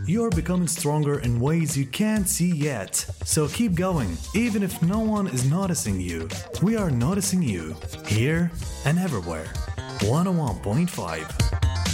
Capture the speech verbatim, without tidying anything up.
You're becoming stronger in ways you can't see yet. So keep going, even if no one is noticing you. We are noticing you, here and everywhere. one oh one point five